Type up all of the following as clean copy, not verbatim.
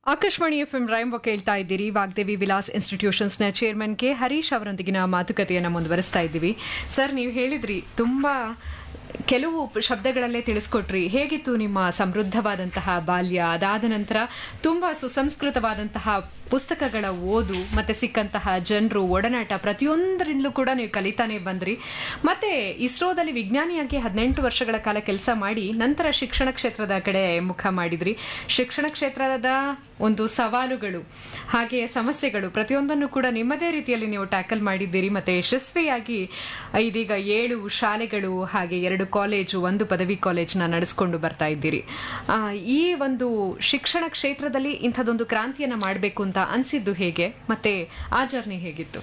Akashvani FM rainbow ಕೇಳ್ತಾ ಇದ್ದೀರಿ. Vagdevi Vilas ಇನ್ಸ್ಟಿಟ್ಯೂಷನ್ಸ್ನ chairman K Harish ಅವರೊಂದಿಗಿನ ಮಾತುಕತೆಯನ್ನು ಮುಂದುವರಿಸ್ತಾ ಇದ್ದೀವಿ. ಸರ್, ನೀವು ಹೇಳಿದ್ರಿ, ತುಂಬಾ ಕೆಲವು ಶಬ್ದಗಳಲ್ಲೇ ತಿಳಿಸ್ಕೊಟ್ರಿ. ಹೇಗಿತ್ತು ನಿಮ್ಮ ಸಮೃದ್ಧವಾದಂತಹ ಬಾಲ್ಯ? ಅದಾದ ನಂತರ ತುಂಬಾ ಸುಸಂಸ್ಕೃತವಾದಂತಹ ಪುಸ್ತಕಗಳ ಓದು, ಮತ್ತೆ ಸಿಕ್ಕಂತಹ ಜನರು, ಒಡನಾಟ, ಪ್ರತಿಯೊಂದರಿಂದಲೂ ಕೂಡ ನೀವು ಕಲಿತಾನೆ ಬಂದ್ರಿ. ಮತ್ತೆ ಇಸ್ರೋದಲ್ಲಿ ವಿಜ್ಞಾನಿಯಾಗಿ 18 ವರ್ಷಗಳ ಕಾಲ ಕೆಲಸ ಮಾಡಿ ನಂತರ ಶಿಕ್ಷಣ ಕ್ಷೇತ್ರದ ಕಡೆ ಮುಖ ಮಾಡಿದ್ರಿ. ಶಿಕ್ಷಣ ಕ್ಷೇತ್ರದ ಒಂದು ಸವಾಲುಗಳು ಹಾಗೆ ಸಮಸ್ಯೆಗಳು ಪ್ರತಿಯೊಂದನ್ನು ಕೂಡ ನಿಮ್ಮದೇ ರೀತಿಯಲ್ಲಿ ನೀವು ಟ್ಯಾಕಲ್ ಮಾಡಿದ್ದೀರಿ. ಮತ್ತೆ ಯಶಸ್ವಿಯಾಗಿ ಇದೀಗ 7 ಶಾಲೆಗಳು ಹಾಗೆ 2 ಕಾಲೇಜು, 1 ಪದವಿ ಕಾಲೇಜ್ನ ನಡೆಸ್ಕೊಂಡು ಬರ್ತಾ ಇದ್ದೀರಿ. ಈ ಒಂದು ಶಿಕ್ಷಣ ಕ್ಷೇತ್ರದಲ್ಲಿ ಇಂಥದ್ದೊಂದು ಕ್ರಾಂತಿಯನ್ನ ಮಾಡಬೇಕು ಅಂತ ಅನ್ಸಿದ್ದು ಹೇಗೆ? ಮತ್ತೆ ಆ ಜರ್ನಿ ಹೇಗಿತ್ತು?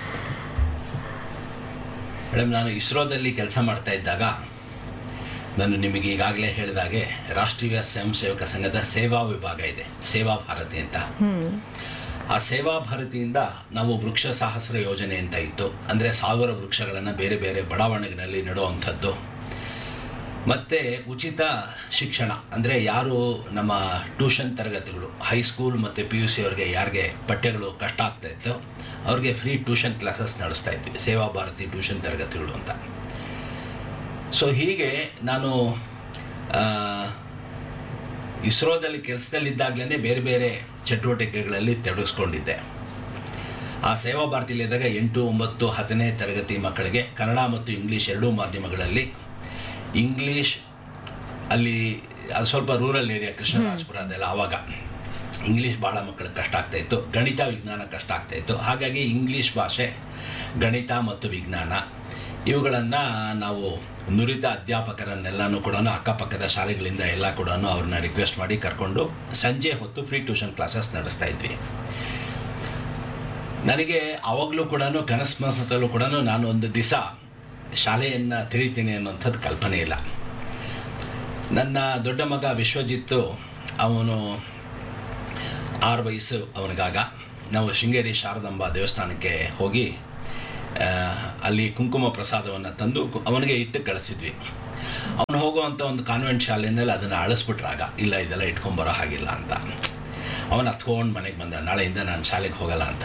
ಮೇಡಮ್, ನಾನು ಇಸ್ರೋದಲ್ಲಿ ಕೆಲಸ ಮಾಡ್ತಾ ಇದ್ದಾಗ ನಾನು ನಿಮಗೆ ಈಗಾಗಲೇ ಹೇಳಿದಾಗೆ ರಾಷ್ಟ್ರೀಯ ಸ್ವಯಂ ಸೇವಕ ಸಂಘದ ಸೇವಾ ವಿಭಾಗ ಇದೆ, ಸೇವಾ ಭಾರತಿ ಅಂತ. ಆ ಸೇವಾ ಭಾರತಿಯಿಂದ ನಾವು ವೃಕ್ಷ ಸಾಹಸ್ರ ಯೋಜನೆ ಅಂತ ಇತ್ತು. ಅಂದರೆ 1000 ವೃಕ್ಷಗಳನ್ನು ಬೇರೆ ಬೇರೆ ಬಡಾವಣೆಗಳಲ್ಲಿ ನೆಡುವಂಥದ್ದು. ಮತ್ತು ಉಚಿತ ಶಿಕ್ಷಣ, ಅಂದರೆ ಯಾರು ನಮ್ಮ ಟ್ಯೂಷನ್ ತರಗತಿಗಳು, ಹೈಸ್ಕೂಲ್ ಮತ್ತು PUC ಅವ್ರಿಗೆ ಯಾರಿಗೆ ಪಠ್ಯಗಳು ಕಷ್ಟ ಆಗ್ತಾ ಇತ್ತು ಅವ್ರಿಗೆ ಫ್ರೀ ಟ್ಯೂಷನ್ ಕ್ಲಾಸಸ್ ನಡೆಸ್ತಾ ಇದ್ವಿ, ಸೇವಾ ಭಾರತಿ ಟ್ಯೂಷನ್ ತರಗತಿಗಳು ಅಂತ. ಸೊ ಹೀಗೆ ನಾನು ಇಸ್ರೋದಲ್ಲಿ ಕೆಲಸದಲ್ಲಿದ್ದಾಗಲೇ ಬೇರೆ ಬೇರೆ ಚಟುವಟಿಕೆಗಳಲ್ಲಿ ತೊಡಗಿಸ್ಕೊಂಡಿದ್ದೆ. ಆ ಸೇವಾ ಭಾರತಿಯಲ್ಲಿದ್ದಾಗ 8, 9, 10ನೇ ತರಗತಿ ಮಕ್ಕಳಿಗೆ ಕನ್ನಡ ಮತ್ತು ಇಂಗ್ಲೀಷ್ ಎರಡೂ ಮಾಧ್ಯಮಗಳಲ್ಲಿ, ಇಂಗ್ಲೀಷ್ ಅಲ್ಲಿ ಅದು ಸ್ವಲ್ಪ ರೂರಲ್ ಏರಿಯಾ, ಕೃಷ್ಣರಾಜಪುರ ಅದೆಲ್ಲ, ಆವಾಗ ಇಂಗ್ಲೀಷ್ ಭಾಳ ಮಕ್ಕಳಿಗೆ ಕಷ್ಟ ಆಗ್ತಾಯಿತ್ತು, ಗಣಿತ ವಿಜ್ಞಾನ ಕಷ್ಟ ಆಗ್ತಾಯಿತ್ತು. ಹಾಗಾಗಿ ಇಂಗ್ಲೀಷ್ ಭಾಷೆ, ಗಣಿತ ಮತ್ತು ವಿಜ್ಞಾನ ಇವುಗಳನ್ನು ನಾವು ನುರಿತ ಅಧ್ಯಾಪಕರನ್ನೆಲ್ಲನೂ ಕೂಡ ಅಕ್ಕಪಕ್ಕದ ಶಾಲೆಗಳಿಂದ ಎಲ್ಲ ಕೂಡ ಅವ್ರನ್ನ ರಿಕ್ವೆಸ್ಟ್ ಮಾಡಿ ಕರ್ಕೊಂಡು ಸಂಜೆ ಹೊತ್ತು ಫ್ರೀ ಟ್ಯೂಷನ್ ಕ್ಲಾಸಸ್ ನಡೆಸ್ತಾ ಇದ್ವಿ. ನನಗೆ ಆವಾಗಲೂ ಕೂಡ ಕನಸಲ್ಲೂ ಕೂಡ ನಾನು ಒಂದು ದಿವಸ ಶಾಲೆಯನ್ನು ತೆರೀತೀನಿ ಅನ್ನೋಂಥದ್ದು ಕಲ್ಪನೆ ಇಲ್ಲ. ನನ್ನ ದೊಡ್ಡ ಮಗ ವಿಶ್ವಜಿತ್ತು, ಅವನು 6 ವಯಸ್ಸು ಅವನಿಗಾಗ. ನಾವು ಶೃಂಗೇರಿ ಶಾರದಾಂಬಾ ದೇವಸ್ಥಾನಕ್ಕೆ ಹೋಗಿ ಅಲ್ಲಿ ಕುಂಕುಮ ಪ್ರಸಾದವನ್ನು ತಂದು ಅವನಿಗೆ ಇಟ್ಟು ಕಳಿಸಿದ್ವಿ. ಅವನು ಹೋಗುವಂಥ ಒಂದು ಕಾನ್ವೆಂಟ್ ಶಾಲೆಯಲ್ಲಿ ಅದನ್ನು ಅಳಿಸ್ಬಿಟ್ರಾಗ, ಇಲ್ಲ ಇದೆಲ್ಲ ಇಟ್ಕೊಂಬರೋ ಹಾಗಿಲ್ಲ ಅಂತ. ಅವನು ಹತ್ಕೊಂಡು ಮನೆಗೆ ಬಂದ, ನಾಳೆಯಿಂದ ನಾನು ಶಾಲೆಗೆ ಹೋಗಲ್ಲ ಅಂತ.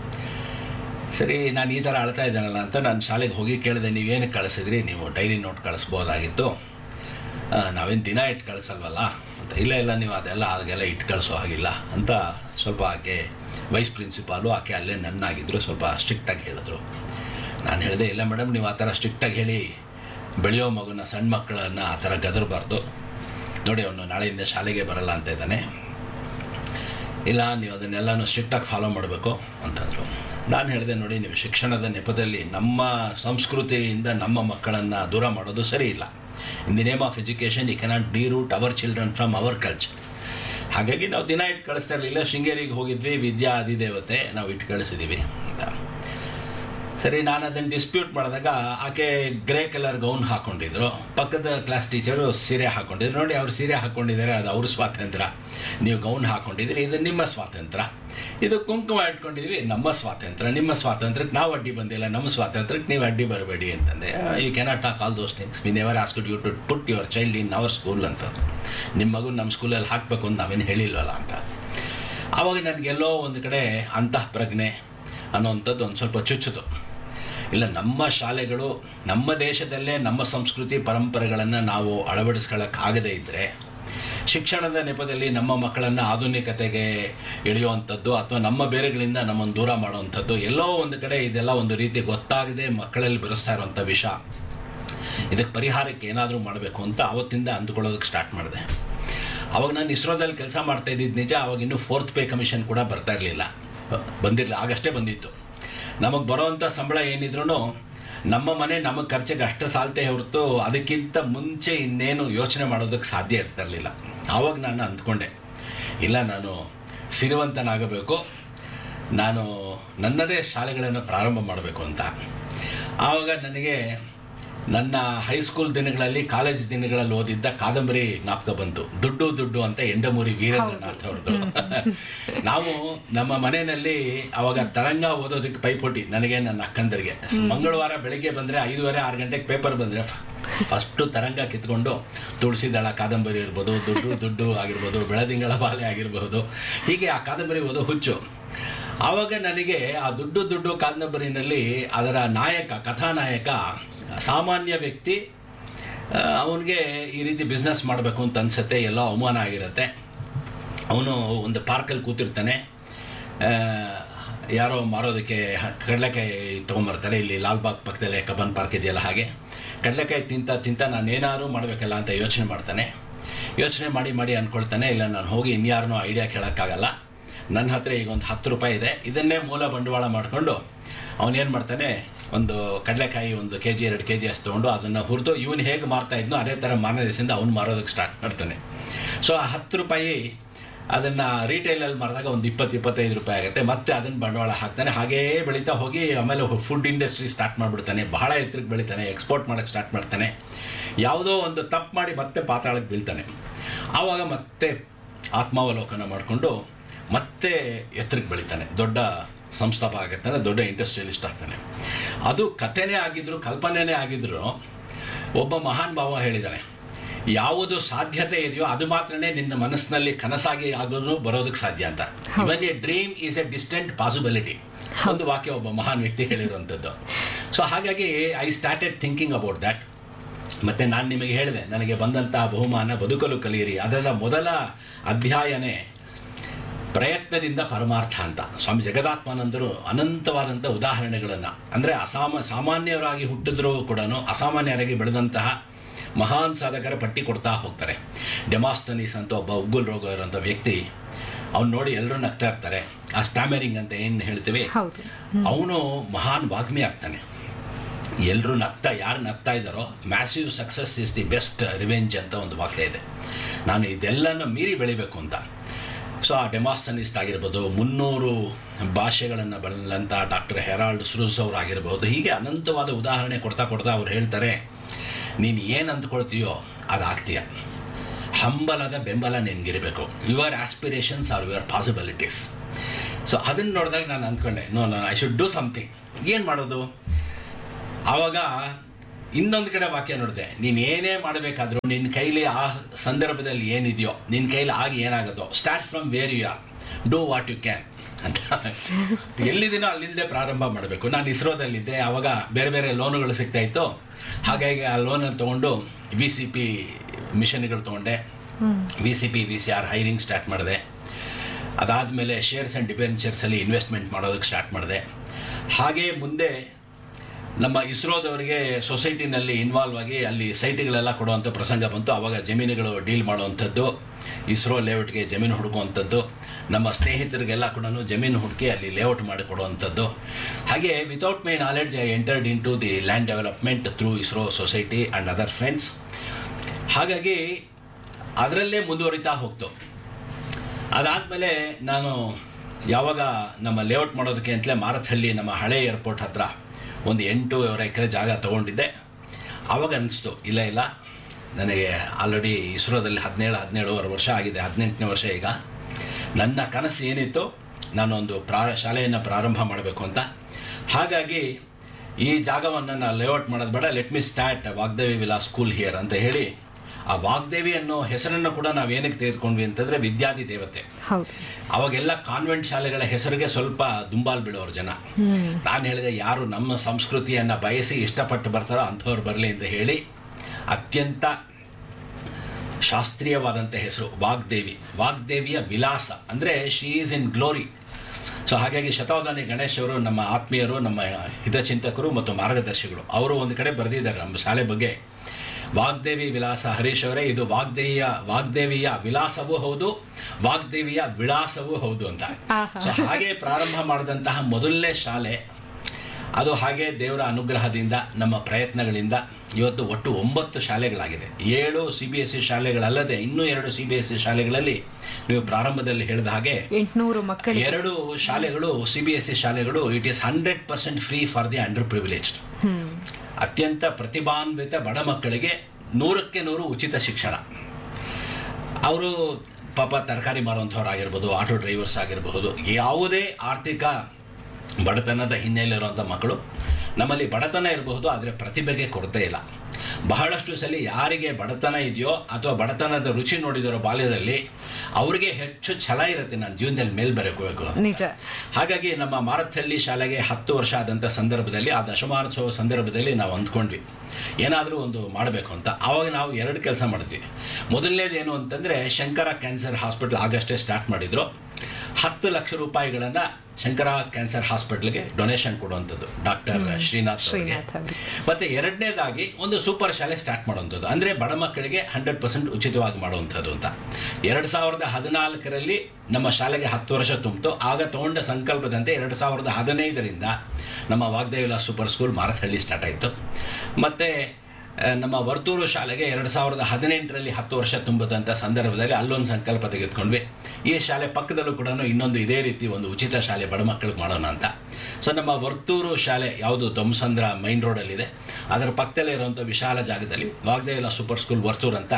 ಸರಿ, ನಾನು ಈ ಥರ ಅಳ್ತಾ ಇದ್ದಾನಲ್ಲ ಅಂತ ನಾನು ಶಾಲೆಗೆ ಹೋಗಿ ಕೇಳಿದೆ, ನೀವೇನಕ್ಕೆ ಕಳಿಸಿದ್ರಿ? ನೀವು ಡೈರಿ ನೋಟ್ ಕಳಿಸ್ಬೋದಾಗಿತ್ತು, ನಾವೇನು ದಿನ ಇಟ್ಟು ಕಳಿಸಲ್ವಲ್ಲ ಅಂತ. ಇಲ್ಲ ನೀವು ಅದೆಲ್ಲ ಇಟ್ಟು ಕಳಿಸೋ ಹಾಗಿಲ್ಲ ಅಂತ ಸ್ವಲ್ಪ ಆಕೆ ವೈಸ್ ಪ್ರಿನ್ಸಿಪಾಲು, ಆಕೆ ಅಲ್ಲೇ ನನ್ನಾಗಿದ್ದರು, ಸ್ವಲ್ಪ ಸ್ಟ್ರಿಕ್ಟಾಗಿ ಹೇಳಿದ್ರು. ನಾನು ಹೇಳಿದೆ, ಇಲ್ಲ ಮೇಡಮ್, ನೀವು ಆ ಥರ ಸ್ಟ್ರಿಕ್ಟಾಗಿ ಹೇಳಿ ಬೆಳೆಯೋ ಮಗುನ, ಸಣ್ಣ ಮಕ್ಕಳನ್ನು ಆ ಥರ ಗದರಬಾರ್ದು. ನೋಡಿ, ಅವನು ನಾಳೆಯಿಂದ ಶಾಲೆಗೆ ಬರಲ್ಲ ಅಂತ ಇದ್ದಾನೆ, ಇಲ್ಲ ನೀವು ಅದನ್ನೆಲ್ಲನೂ ಸ್ಟ್ರಿಕ್ಟಾಗಿ ಫಾಲೋ ಮಾಡಬೇಕು ಅಂತಂದರು. ನಾನು ಹೇಳಿದೆ, ನೋಡಿ, ನೀವು ಶಿಕ್ಷಣದ ನೆಪದಲ್ಲಿ ನಮ್ಮ ಸಂಸ್ಕೃತಿಯಿಂದ ನಮ್ಮ ಮಕ್ಕಳನ್ನು ದೂರ ಮಾಡೋದು ಸರಿ ಇಲ್ಲ. In the name of education you cannot ಡಿರೂಟ್ our children from our culture. ಹಾಗಾಗಿ ನಾವು ದಿನ ಇಟ್ಟು ಕಳಿಸ್ತಾ ಇರಲಿಲ್ಲ. ಶೃಂಗೇರಿಗೆ ಹೋಗಿದ್ವಿ, ವಿದ್ಯಾ ಅಧಿದೇವತೆ, ನಾವು ಇಟ್ಟು ಕಳಿಸಿದ್ದೀವಿ ಅಂತ. ಸರಿ, ನಾನು ಅದನ್ನು ಡಿಸ್ಪ್ಯೂಟ್ ಮಾಡಿದಾಗ ಆಕೆ ಗ್ರೇ ಕಲರ್ ಗೌನ್ ಹಾಕ್ಕೊಂಡಿದ್ರು, ಪಕ್ಕದ ಕ್ಲಾಸ್ ಟೀಚರು ಸೀರೆ ಹಾಕ್ಕೊಂಡಿದ್ರು. ನೋಡಿ, ಅವ್ರು ಸೀರೆ ಹಾಕ್ಕೊಂಡಿದ್ದಾರೆ, ಅದು ಅವ್ರ ಸ್ವಾತಂತ್ರ್ಯ. ನೀವು ಗೌನ್ ಹಾಕ್ಕೊಂಡಿದ್ರಿ, ಇದು ನಿಮ್ಮ ಸ್ವಾತಂತ್ರ್ಯ. ಇದು ಕುಂಕುಮ ಇಟ್ಕೊಂಡಿದ್ವಿ, ನಮ್ಮ ಸ್ವಾತಂತ್ರ್ಯ. ನಿಮ್ಮ ಸ್ವಾತಂತ್ರ್ಯಕ್ಕೆ ನಾವು ಅಡ್ಡಿ ಬಂದಿಲ್ಲ, ನಮ್ಮ ಸ್ವಾತಂತ್ರ್ಯಕ್ಕೆ ನೀವು ಅಡ್ಡಿ ಬರಬೇಡಿ ಅಂತಂದರೆ, you cannot talk all those things. We never asked you to put your child in our school ಅಂತ. ನಿಮ್ಮ ಮಗು ನಮ್ಮ ಸ್ಕೂಲಲ್ಲಿ ಹಾಕಬೇಕು ಅಂತ ನಾವೇನು ಹೇಳಿಲ್ವಲ್ಲ ಅಂತ. ಆವಾಗ ನನಗೆಲ್ಲೋ ಒಂದು ಕಡೆ ಅಂತಃ ಪ್ರಜ್ಞೆ ಅನ್ನೋವಂಥದ್ದು ಒಂದು ಸ್ವಲ್ಪ ಚುಚ್ಚಿತು. ಇಲ್ಲ, ನಮ್ಮ ಶಾಲೆಗಳು ನಮ್ಮ ದೇಶದಲ್ಲೇ ನಮ್ಮ ಸಂಸ್ಕೃತಿ ಪರಂಪರೆಗಳನ್ನು ನಾವು ಅಳವಡಿಸ್ಕೊಳ್ಳೋಕ್ಕಾಗದೇ ಇದ್ದರೆ, ಶಿಕ್ಷಣದ ನೆಪದಲ್ಲಿ ನಮ್ಮ ಮಕ್ಕಳನ್ನು ಆಧುನಿಕತೆಗೆ ಎಳೆಯುವಂಥದ್ದು ಅಥವಾ ನಮ್ಮ ಬೇರೆಗಳಿಂದ ನಮ್ಮನ್ನು ದೂರ ಮಾಡುವಂಥದ್ದು, ಎಲ್ಲೋ ಒಂದು ಕಡೆ ಇದೆಲ್ಲ ಒಂದು ರೀತಿ ಗೊತ್ತಾಗದೆ ಮಕ್ಕಳಲ್ಲಿ ಬೆರೆಸ್ತಾ ಇರುವಂಥ ವಿಷ. ಇದಕ್ಕೆ ಪರಿಹಾರಕ್ಕೆ ಏನಾದರೂ ಮಾಡಬೇಕು ಅಂತ ಆವತ್ತಿಂದ ಅಂದುಕೊಳ್ಳೋದಕ್ಕೆ ಸ್ಟಾರ್ಟ್ ಮಾಡಿದೆ. ಆವಾಗ ನಾನು ಇಸ್ರೋದಲ್ಲಿ ಕೆಲಸ ಮಾಡ್ತಾ ಇದ್ದಿದ್ದು ನಿಜ. ಆವಾಗ ಇನ್ನೂ 4th ಪೇ ಕಮಿಷನ್ ಕೂಡ ಬಂದಿರಲಿಲ್ಲ, ಆಗಷ್ಟೇ ಬಂದಿತ್ತು. ನಮಗೆ ಬರೋವಂಥ ಸಂಬಳ ಏನಿದ್ರು ನಮ್ಮ ಮನೆ ನಮಗೆ ಖರ್ಚಿಗೆ ಅಷ್ಟು ಸಾಲ್ತೆ ಹೊರತು ಅದಕ್ಕಿಂತ ಮುಂಚೆ ಇನ್ನೇನು ಯೋಚನೆ ಮಾಡೋದಕ್ಕೆ ಸಾಧ್ಯ ಇರ್ತಿರಲಿಲ್ಲ. ಆವಾಗ ನಾನು ಅಂದ್ಕೊಂಡೆ, ಇಲ್ಲ, ನಾನು ಸಿರಿವಂತನಾಗಬೇಕು, ನಾನು ನನ್ನದೇ ಶಾಲೆಗಳನ್ನು ಪ್ರಾರಂಭ ಮಾಡಬೇಕು ಅಂತ. ಆವಾಗ ನನಗೆ ನನ್ನ ಹೈಸ್ಕೂಲ್ ದಿನಗಳಲ್ಲಿ, ಕಾಲೇಜ್ ದಿನಗಳಲ್ಲಿ ಓದಿದ್ದ ಕಾದಂಬರಿ ಜ್ಞಾಪಕ ಬಂತು, ದುಡ್ಡು ಅಂತ ಎಂಡಮೂರಿ ವೀರೇಂದ್ರನಾಥ್ ಅವ್ರದ್ದು. ನಾವು ನಮ್ಮ ಮನೆಯಲ್ಲಿ ಅವಾಗ ತರಂಗ ಓದೋದಕ್ಕೆ ಪೈಪೋಟಿ, ನನಗೆ ನನ್ನ ಅಕ್ಕಂದರಿಗೆ. ಮಂಗಳವಾರ ಬೆಳಿಗ್ಗೆ ಬಂದರೆ 5:30, 6 ಗಂಟೆಗೆ ಪೇಪರ್ ಬಂದರೆ ಫಸ್ಟು ತರಂಗ ಕಿತ್ಕೊಂಡು ತುಳಸಿದಳ ಕಾದಂಬರಿ ಇರ್ಬೋದು, ದುಡ್ಡು ಆಗಿರ್ಬೋದು, ಬೆಳದಿಂಗಳ ಬಾಲೆ ಆಗಿರಬಹುದು, ಹೀಗೆ ಆ ಕಾದಂಬರಿ ಓದೋ ಹುಚ್ಚು. ಆವಾಗ ನನಗೆ ಆ ದುಡ್ಡು ಕಾದಂಬರಿನಲ್ಲಿ ಅದರ ಕಥಾನಾಯಕ ಸಾಮಾನ್ಯ ವ್ಯಕ್ತಿ, ಅವನಿಗೆ ಈ ರೀತಿ ಬಿಸ್ನೆಸ್ ಮಾಡಬೇಕು ಅಂತ ಅನ್ಸುತ್ತೆ, ಎಲ್ಲೋ ಅವಮಾನ ಆಗಿರುತ್ತೆ. ಅವನು ಒಂದು ಪಾರ್ಕಲ್ಲಿ ಕೂತಿರ್ತಾನೆ, ಯಾರೋ ಮಾರೋದಕ್ಕೆ ಕಡಲೆಕಾಯಿ ತೊಗೊಂಬರ್ತಾರೆ. ಇಲ್ಲಿ ಲಾಲ್ಬಾಗ್ ಪಕ್ಕದಲ್ಲೇ ಕಬ್ಬನ್ ಪಾರ್ಕ್ ಇದೆಯಲ್ಲ, ಹಾಗೆ ಕಡಲೆಕಾಯಿ ತಿಂತ ನಾನು ಏನಾದ್ರು ಮಾಡಬೇಕಲ್ಲ ಅಂತ ಯೋಚನೆ ಮಾಡಿ ಅಂದ್ಕೊಳ್ತಾನೆ, ಇಲ್ಲ ನಾನು ಹೋಗಿ ಇನ್ಯಾರನ್ನೂ ಐಡಿಯಾ ಕೇಳೋಕ್ಕಾಗಲ್ಲ, ನನ್ನ ಹತ್ರ ಈಗ ಒಂದು 10 ರೂಪಾಯಿ ಇದೆ, ಇದನ್ನೇ ಮೂಲ ಬಂಡವಾಳ ಮಾಡಿಕೊಂಡು ಅವನೇನು ಮಾಡ್ತಾನೆ, ಒಂದು ಕಡಲೆಕಾಯಿ 1 kg 2 kg ಅಷ್ಟು ತೊಗೊಂಡು ಅದನ್ನು ಹುರಿದು ಇವನು ಹೇಗೆ ಮಾರ್ತಾ ಇದ್ನೋ ಅದೇ ಥರ ಮಾರನೇ ದಿವಸದಿಂದ ಅವನು ಮಾರೋದಕ್ಕೆ ಸ್ಟಾರ್ಟ್ ಮಾಡ್ತಾನೆ. ಸೊ ಆ 10 ರೂಪಾಯಿ ಅದನ್ನು ರೀಟೇಲಲ್ಲಿ ಮಾರಿದಾಗ ಒಂದು 20-25 ರೂಪಾಯಿ ಆಗುತ್ತೆ. ಮತ್ತೆ ಅದನ್ನು ಬಂಡವಾಳ ಹಾಕ್ತಾನೆ, ಹಾಗೇ ಬೆಳೀತಾ ಹೋಗಿ ಆಮೇಲೆ ಫುಡ್ ಇಂಡಸ್ಟ್ರಿ ಸ್ಟಾರ್ಟ್ ಮಾಡಿಬಿಡ್ತಾನೆ, ಬಹಳ ಎತ್ತರಕ್ಕೆ ಬೆಳಿತಾನೆ, ಎಕ್ಸ್ಪೋರ್ಟ್ ಮಾಡೋಕ್ಕೆ ಸ್ಟಾರ್ಟ್ ಮಾಡ್ತಾನೆ. ಯಾವುದೋ ಒಂದು ತಪ್ಪು ಮಾಡಿ ಮತ್ತೆ ಪಾತಾಳಕ್ಕೆ ಬೀಳ್ತಾನೆ. ಆವಾಗ ಮತ್ತೆ ಆತ್ಮಾವಲೋಕನ ಮಾಡಿಕೊಂಡು ಮತ್ತೆ ಎತ್ತರಕ್ಕೆ ಬೆಳಿತಾನೆ, ದೊಡ್ಡ ಸಂಸ್ಥಾಪಕ ಆಗುತ್ತಾನೆ, ದೊಡ್ಡ ಇಂಡಸ್ಟ್ರಿಯಲಿಸ್ಟ್ ಆಗ್ತಾನೆ. ಅದು ಕಥೆನೇ ಆಗಿದ್ರು, ಕಲ್ಪನೆನೇ ಆಗಿದ್ರು, ಒಬ್ಬ ಮಹಾನ್ ಭಾವ ಹೇಳಿದ್ದಾನೆ, ಯಾವುದು ಸಾಧ್ಯತೆ ಇದೆಯೋ ಅದು ಮಾತ್ರನೇ ನಿನ್ನ ಮನಸ್ಸಿನಲ್ಲಿ ಕನಸಾಗಿ ಆಗೋದು ಬರೋದಕ್ಕೆ ಸಾಧ್ಯ ಅಂತ. ಇವನ್ A dream is A distant possibility, ಒಂದು ವಾಕ್ಯ ಒಬ್ಬ ಮಹಾನ್ ವ್ಯಕ್ತಿ ಹೇಳಿರುವಂಥದ್ದು. ಸೊ ಹಾಗಾಗಿ I started thinking about that. ಮತ್ತು ನಾನು ನಿಮಗೆ ಹೇಳಿದೆ, ನನಗೆ ಬಂದಂತಹ ಬಹುಮಾನ ಬದುಕಲು ಕಲಿಯಿರಿ, ಅದರ ಮೊದಲ ಅಧ್ಯಾಯನೇ ಪ್ರಯತ್ನದಿಂದ ಪರಮಾರ್ಥ ಅಂತ. ಸ್ವಾಮಿ ಜಗದಾತ್ಮಾನಂದರು ಅನಂತವಾದಂಥ ಉದಾಹರಣೆಗಳನ್ನು, ಅಂದರೆ ಸಾಮಾನ್ಯರಾಗಿ ಹುಟ್ಟಿದ್ರೂ ಕೂಡ ಅಸಾಮಾನ್ಯರಾಗಿ ಬೆಳೆದಂತಹ ಮಹಾನ್ ಸಾಧಕರ ಪಟ್ಟಿ ಕೊಡ್ತಾ ಹೋಗ್ತಾರೆ. ಡೆಮಾಸ್ತನೀಸ್ ಅಂತ ಒಬ್ಬ ಉಗ್ಗುಲ್ ರೋಗ ಇರೋಂಥ ವ್ಯಕ್ತಿ, ಅವ್ನು ನೋಡಿ ಎಲ್ಲರೂ ನಗ್ತಾ ಇರ್ತಾರೆ. ಆ ಸ್ಟ್ಯಾಮರಿಂಗ್ ಅಂತ ಏನು ಹೇಳ್ತೀವಿ, ಅವನು ಮಹಾನ್ ವಾಗ್ಮಿ ಆಗ್ತಾನೆ. ಎಲ್ಲರೂ ಯಾರು ನಗ್ತಾ ಇದ್ದಾರೋ, massive success is the best revenge ಅಂತ ಒಂದು ವಾಕ್ಯ ಇದೆ. ನಾನು ಇದೆಲ್ಲನೂ ಮೀರಿ ಬೆಳಿಬೇಕು ಅಂತ. ಸೊ ಆ ಡೆಮಾಸ್ತನಿಸ್ಟ್ ಆಗಿರ್ಬೋದು, 300 ಭಾಷೆಗಳನ್ನು ಬಳಲಂಥ ಡಾಕ್ಟರ್ ಹೆರಾಲ್ಡ್ ಸ್ರೂಸ್ ಅವರು ಆಗಿರ್ಬೋದು, ಹೀಗೆ ಅನಂತವಾದ ಉದಾಹರಣೆ ಕೊಡ್ತಾ ಅವ್ರು ಹೇಳ್ತಾರೆ, ನೀನು ಏನು ಅಂದ್ಕೊಳ್ತೀಯೋ ಅದಾಗ್ತೀಯ, ಹಂಬಲದ ಬೆಂಬಲ ನಿನಗಿರಬೇಕು, your aspirations R your possibilities. So ಅದನ್ನು ನೋಡಿದಾಗ ನಾನು ಅಂದ್ಕೊಂಡೆ, no I should do something. ಏನು ಮಾಡೋದು? ಆವಾಗ ಇನ್ನೊಂದು ಕಡೆ ವಾಕ್ಯ ನೋಡಿದೆ, ನೀನು ಏನೇ ಮಾಡಬೇಕಾದ್ರೂ ನಿನ್ನ ಕೈಲಿ ಆ ಸಂದರ್ಭದಲ್ಲಿ ಏನಿದೆಯೋ, ನಿನ್ನ ಕೈಲಿ ಆಗಿ ಏನಾಗುತ್ತೋ, start from where you are, do what you can ಅಂತ. ಎಲ್ಲಿದ್ದೀನೋ ಅಲ್ಲಿಂದೇ ಪ್ರಾರಂಭ ಮಾಡಬೇಕು. ನಾನು ಇಸ್ರೋದಲ್ಲಿದ್ದೆ, ಆವಾಗ ಬೇರೆ ಲೋನುಗಳು ಸಿಗ್ತಾಯಿತ್ತು. ಹಾಗಾಗಿ ಆ ಲೋನನ್ನು ತೊಗೊಂಡು VCP ಮಿಷನ್ಗಳು ತೊಗೊಂಡೆ, VCP VCR ಹೈರಿಂಗ್ ಸ್ಟಾರ್ಟ್ ಮಾಡಿದೆ. ಅದಾದಮೇಲೆ ಶೇರ್ಸ್ ಆ್ಯಂಡ್ ಡಿಬೆಂಚರ್ಸಲ್ಲಿ ಇನ್ವೆಸ್ಟ್ಮೆಂಟ್ ಮಾಡೋದಕ್ಕೆ ಸ್ಟಾರ್ಟ್ ಮಾಡಿದೆ. ಹಾಗೇ ಮುಂದೆ ನಮ್ಮ ಇಸ್ರೋದವರಿಗೆ ಸೊಸೈಟಿನಲ್ಲಿ ಇನ್ವಾಲ್ವ್ ಆಗಿ ಅಲ್ಲಿ ಸೈಟ್ಗಳೆಲ್ಲ ಕೊಡುವಂಥ ಪ್ರಸಂಗ ಬಂತು. ಆವಾಗ ಜಮೀನುಗಳು ಡೀಲ್ ಮಾಡುವಂಥದ್ದು, ಇಸ್ರೋ ಲೇಔಟ್ಗೆ ಜಮೀನು ಹುಡುಕುವಂಥದ್ದು, ನಮ್ಮ ಸ್ನೇಹಿತರಿಗೆಲ್ಲ ಕೂಡ ಜಮೀನು ಹುಡುಕಿ ಅಲ್ಲಿ ಲೇಔಟ್ ಮಾಡಿಕೊಡುವಂಥದ್ದು. ಹಾಗೆ without my knowledge I entered in to the land development through ISRO society and other friends. ಹಾಗಾಗಿ ಅದರಲ್ಲೇ ಮುಂದುವರಿತಾ ಹೋಗ್ತು. ಅದಾದಮೇಲೆ ನಾನು ಯಾವಾಗ ನಮ್ಮ ಲೇಔಟ್ ಮಾಡೋದಕ್ಕೆ ಅಂತಲೇ ಮಾರತ್ಹಳ್ಳಿ, ನಮ್ಮ ಹಳೆ ಏರ್ಪೋರ್ಟ್ ಹತ್ರ ಒಂದು 8 ಎಕರೆ ಜಾಗ ತೊಗೊಂಡಿದ್ದೆ. ಆವಾಗ ಅನ್ನಿಸ್ತು, ಇಲ್ಲ ನನಗೆ ಆಲ್ರೆಡಿ ಇಸ್ರೋದಲ್ಲಿ 17 ವರ್ಷ ಆಗಿದೆ, 18ನೇ ವರ್ಷ ಈಗ. ನನ್ನ ಕನಸು ಏನಿತ್ತು, ನಾನೊಂದು ಶಾಲೆಯನ್ನು ಪ್ರಾರಂಭ ಮಾಡಬೇಕು ಅಂತ. ಹಾಗಾಗಿ ಈ ಜಾಗವನ್ನು ನಾನು ಲೇಔಟ್ ಮಾಡೋದು ಬೇಡ, let me start Vagdevi Vilas school here ಅಂತ ಹೇಳಿ, ಆ ವಾಗ್ದೇವಿ ಅನ್ನೋ ಹೆಸರನ್ನು ಕೂಡ ನಾವೇನಕ್ಕೆ ತೆಗೆದುಕೊಂಡ್ವಿ ಅಂತಂದರೆ ವಿದ್ಯಾದಿ ದೇವತೆ. ಅವಾಗೆಲ್ಲ ಕಾನ್ವೆಂಟ್ ಶಾಲೆಗಳ ಹೆಸರಿಗೆ ಸ್ವಲ್ಪ ದುಂಬಾಲು ಬೀಳೋರು ಜನ. ನಾನು ಹೇಳಿದೆ, ಯಾರು ನಮ್ಮ ಸಂಸ್ಕೃತಿಯನ್ನು ಬಯಸಿ ಇಷ್ಟಪಟ್ಟು ಬರ್ತಾರೋ ಅಂಥವ್ರು ಬರಲಿ ಅಂತ ಹೇಳಿ ಅತ್ಯಂತ ಶಾಸ್ತ್ರೀಯವಾದಂಥ ಹೆಸರು ವಾಗ್ದೇವಿಯ ವಿಲಾಸ, ಅಂದರೆ she is in glory. So ಹಾಗಾಗಿ ಶತಾವಧಾನಿ ಗಣೇಶ್ ಅವರು ನಮ್ಮ ಆತ್ಮೀಯರು, ನಮ್ಮ ಹಿತಚಿಂತಕರು ಮತ್ತು ಮಾರ್ಗದರ್ಶಿಗಳು. ಅವರು ಒಂದು ಕಡೆ ಬರೆದಿದ್ದಾರೆ ನಮ್ಮ ಶಾಲೆ ಬಗ್ಗೆ, ವಾಗ್ದೇವಿ ವಿಲಾಸ ಹರೀಶ್ ಅವರೇ, ಇದು ವಾಗ್ದೇವಿಯ ವಿಲಾಸವೂ ಹೌದು, ವಾಗ್ದೇವಿಯ ವಿಳಾಸವೂ ಹೌದು ಅಂತ. ಸೊ ಹಾಗೆ ಪ್ರಾರಂಭ ಮಾಡಿದಂತಹ ಮೊದಲನೇ ಶಾಲೆ ಅದು. ಹಾಗೆ ದೇವರ ಅನುಗ್ರಹದಿಂದ, ನಮ್ಮ ಪ್ರಯತ್ನಗಳಿಂದ ಇವತ್ತು ಒಟ್ಟು 9 ಶಾಲೆಗಳಾಗಿದೆ. 7 CBSE ಶಾಲೆಗಳಲ್ಲದೆ ಇನ್ನೂ 2 CBSE ಶಾಲೆಗಳಲ್ಲಿ ನೀವು ಪ್ರಾರಂಭದಲ್ಲಿ ಹೇಳಿದ ಹಾಗೆ 800 ಮಕ್ಕಳು, 2 ಶಾಲೆಗಳು CBSE ಶಾಲೆಗಳು. It is 100% free for the under privileged. ಅತ್ಯಂತ ಪ್ರತಿಭಾನ್ವಿತ ಬಡ ಮಕ್ಕಳಿಗೆ 100ಕ್ಕೆ 100 ಉಚಿತ ಶಿಕ್ಷಣ. ಅವರು ಪಾಪ ತರಕಾರಿ ಮಾರುವಂಥವ್ರು ಆಗಿರ್ಬೋದು, ಆಟೋ ಡ್ರೈವರ್ಸ್ ಆಗಿರಬಹುದು, ಯಾವುದೇ ಆರ್ಥಿಕ ಬಡತನದ ಹಿನ್ನೆಲೆ ಇರುವಂಥ ಮಕ್ಕಳು. ನಮ್ಮಲ್ಲಿ ಬಡತನ ಇರಬಹುದು, ಆದರೆ ಪ್ರತಿಭೆಗೆ ಕೊರತೆ ಇಲ್ಲ. ಬಹಳಷ್ಟು ಸಲ ಯಾರಿಗೆ ಬಡತನ ಇದೆಯೋ ಅಥವಾ ಬಡತನದ ರುಚಿ ನೋಡಿದರೋ ಬಾಲ್ಯದಲ್ಲಿ ಅವ್ರಿಗೆ ಹೆಚ್ಚು ಛಲ ಇರುತ್ತೆ ನಾನು ಜೀವನದಲ್ಲಿ ಮೇಲ್ ಬರಬೇಕು. ನಿಜ. ಹಾಗಾಗಿ ನಮ್ಮ ಮಾರತ್ಹಳ್ಳಿ ಶಾಲೆಗೆ 10 ವರ್ಷ ಆದಂಥ ಸಂದರ್ಭದಲ್ಲಿ, ಆ ದಶಮಾನೋತ್ಸವ ಸಂದರ್ಭದಲ್ಲಿ ನಾವು ಅಂದ್ಕೊಂಡ್ವಿ ಏನಾದರೂ ಒಂದು ಮಾಡಬೇಕು ಅಂತ. ಆವಾಗ ನಾವು 2 ಕೆಲಸ ಮಾಡಿದ್ವಿ. ಮೊದಲನೇದೇನು ಅಂತಂದರೆ, ಶಂಕರ ಕ್ಯಾನ್ಸರ್ ಹಾಸ್ಪಿಟಲ್ ಆಗಷ್ಟೇ ಸ್ಟಾರ್ಟ್ ಮಾಡಿದ್ರು. 10 ಲಕ್ಷ ರೂಪಾಯಿಗಳನ್ನು ಶಂಕರ ಕ್ಯಾನ್ಸರ್ ಹಾಸ್ಪಿಟಲ್ಗೆ ಡೊನೇಷನ್ ಕೊಡುವಂಥದ್ದು ಡಾಕ್ಟರ್ ಶ್ರೀನಾಥ್ ಅವರಿಗೆ. ಮತ್ತು ಎರಡನೇದಾಗಿ ಒಂದು ಸೂಪರ್ ಶಾಲೆ ಸ್ಟಾರ್ಟ್ ಮಾಡುವಂಥದ್ದು, ಅಂದರೆ ಬಡ ಮಕ್ಕಳಿಗೆ 100% ಉಚಿತವಾಗಿ ಮಾಡುವಂಥದ್ದು ಅಂತ. 2014ರಲ್ಲಿ ನಮ್ಮ ಶಾಲೆಗೆ 10 ವರ್ಷ ತುಂಬಿತು. ಆಗ ತಗೊಂಡ ಸಂಕಲ್ಪದಂತೆ 2015ರಿಂದ ನಮ್ಮ Vagdevi Vilas super school Marathahalli start ಆಯಿತು. ಮತ್ತು ನಮ್ಮ ವರ್ತೂರು ಶಾಲೆಗೆ 2018ರಲ್ಲಿ 10 ವರ್ಷ ತುಂಬಿದಂಥ ಸಂದರ್ಭದಲ್ಲಿ ಅಲ್ಲೊಂದು ಸಂಕಲ್ಪ ತೆಗೆದುಕೊಂಡ್ವಿ, ಈ ಶಾಲೆ ಪಕ್ಕದಲ್ಲೂ ಕೂಡ ಇನ್ನೊಂದು ಇದೇ ರೀತಿ ಒಂದು ಉಚಿತ ಶಾಲೆ ಬಡ ಮಕ್ಕಳಿಗೆ ಮಾಡೋಣ ಅಂತ. ಸೊ ನಮ್ಮ ವರ್ತೂರು ಶಾಲೆ ಯಾವುದು ದೊಮ್ಸಂದ್ರ ಮೈನ್ ರೋಡಲ್ಲಿದೆ, ಅದರ ಪಕ್ಕದಲ್ಲೇ ಇರುವಂಥ ವಿಶಾಲ ಜಾಗದಲ್ಲಿ ವಾಗ್ದೇವಿ ವಿಲಾಸ್ ಸೂಪರ್ ಸ್ಕೂಲ್ ವರ್ತೂರು ಅಂತ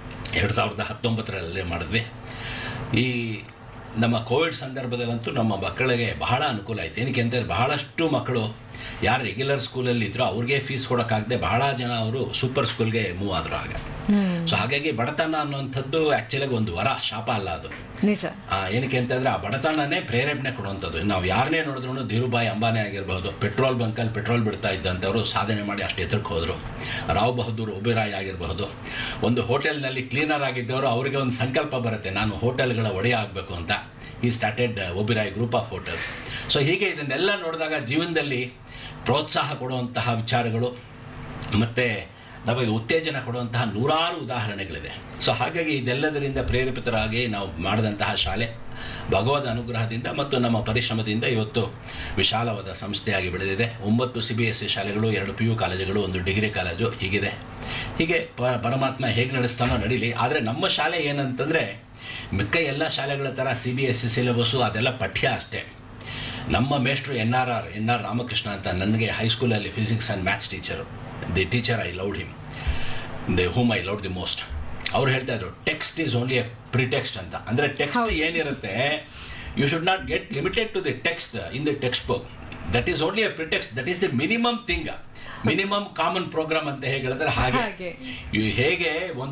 2019ರಲ್ಲಿ ಮಾಡಿದ್ವಿ. ಈ ನಮ್ಮ ಕೋವಿಡ್ ಸಂದರ್ಭದಲ್ಲಂತೂ ನಮ್ಮ ಮಕ್ಕಳಿಗೆ ಬಹಳ ಅನುಕೂಲ ಆಯಿತು. ಏನಕ್ಕೆ ಅಂತಂದರೆ, ಬಹಳಷ್ಟು ಮಕ್ಕಳು ಯಾರು ರೆಗ್ಯುಲರ್ ಸ್ಕೂಲಲ್ಲಿ ಇದ್ರೋ ಅವ್ರಿಗೆ ಫೀಸ್ ಕೊಡೋಕ್ಕಾಗದೆ ಬಹಳ ಜನ ಅವರು ಸೂಪರ್ ಸ್ಕೂಲ್ಗೆ ಮೂವ್ ಆದರು ಆಗ. ಸೊ ಹಾಗಾಗಿ ಬಡತನ ಅನ್ನುವಂಥದ್ದು ಆ್ಯಕ್ಚುಲಾಗಿ ಒಂದು ವರ, ಶಾಪ ಅಲ್ಲ ಅದು. ನಿಜ. ಏನಕ್ಕೆ ಅಂತಂದರೆ, ಆ ಬಡತನನೇ ಪ್ರೇರೇಪಣೆ ಕೊಡುವಂಥದ್ದು. ನಾವು ಯಾರನ್ನೇ ನೋಡಿದ್ರು, ಧೀರುಭಾಯಿ ಅಂಬಾನಿ ಆಗಿರ್ಬೋದು, ಪೆಟ್ರೋಲ್ ಬಂಕಲ್ಲಿ ಪೆಟ್ರೋಲ್ ಬಿಡ್ತಾ ಇದ್ದಂಥವ್ರು ಸಾಧನೆ ಮಾಡಿ ಅಷ್ಟು ಎತ್ತರಕ್ಕೆ ಹೋದರು. ರಾವ್ ಬಹದ್ದೂರ್ ಒಬಿರಾಯ್ ಆಗಿರಬಹುದು, ಒಂದು ಹೋಟೆಲ್ನಲ್ಲಿ ಕ್ಲೀನರ್ ಆಗಿದ್ದವರು, ಅವರಿಗೆ ಒಂದು ಸಂಕಲ್ಪ ಬರುತ್ತೆ, ನಾನು ಹೋಟೆಲ್ಗಳ ಒಡೆಯ ಆಗಬೇಕು ಅಂತ. ಈ started Oberoi group of hotels. So ಹೀಗೆ ಇದನ್ನೆಲ್ಲ ನೋಡಿದಾಗ ಜೀವನದಲ್ಲಿ ಪ್ರೋತ್ಸಾಹ ಕೊಡುವಂತಹ ವಿಚಾರಗಳು ಮತ್ತು ನಮಗೆ ಉತ್ತೇಜನ ಕೊಡುವಂತಹ ನೂರಾರು ಉದಾಹರಣೆಗಳಿದೆ. ಸೊ ಹಾಗಾಗಿ ಇದೆಲ್ಲದರಿಂದ ಪ್ರೇರೇಪಿತರಾಗಿ ನಾವು ಮಾಡಿದಂತಹ ಶಾಲೆ ಭಗವದ್ ಅನುಗ್ರಹದಿಂದ ಮತ್ತು ನಮ್ಮ ಪರಿಶ್ರಮದಿಂದ ಇವತ್ತು ವಿಶಾಲವಾದ ಸಂಸ್ಥೆಯಾಗಿ ಬೆಳೆದಿದೆ. 9 CBSE ಶಾಲೆಗಳು, 2 PU ಕಾಲೇಜುಗಳು, 1 ಡಿಗ್ರಿ ಕಾಲೇಜು ಹೀಗಿದೆ. ಹೀಗೆ ಪರಮಾತ್ಮ ಹೇಗೆ ನಡೆಸ್ತಾನೋ ನಡೀಲಿ. ಆದರೆ ನಮ್ಮ ಶಾಲೆ ಏನಂತಂದರೆ, ಮಿಕ್ಕ ಎಲ್ಲ ಶಾಲೆಗಳ ಥರ CBSE ಸಿಲೆಬಸ್ಸು ಅದೆಲ್ಲ ಪಠ್ಯ ಅಷ್ಟೇ. ನಮ್ಮ ಮೇಷ್ಟ್ರು ಎನ್ ಆರ್ ರಾಮಕೃಷ್ಣ ಅಂತ, ನನಗೆ ಹೈಸ್ಕೂಲಲ್ಲಿ physics and maths teacher. The teacher I loved him, whom I loved the most. ಅವ್ರು ಹೇಳ್ತಾ ಇದ್ರು, text is only A pretext ಅಂತ. ಅಂದರೆ ಟೆಕ್ಸ್ಟ್ ಏನಿರುತ್ತೆ, you should not get limited to the text in the text book. That is only A pretext, that is the minimum thing, minimum common program ಅಂತ ಹೇಗೆ ಹೇಳಿದ್ರೆ ಹಾಗೆ. ಹೇಗೆ ಒಂದು